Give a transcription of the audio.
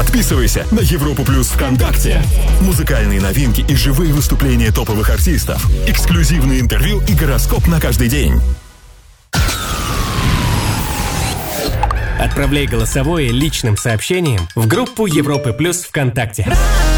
Подписывайся на Европу Плюс ВКонтакте. Музыкальные новинки и живые выступления топовых артистов. Эксклюзивные интервью и гороскоп на каждый день. Отправляй голосовое личным сообщением в группу Европы Плюс ВКонтакте.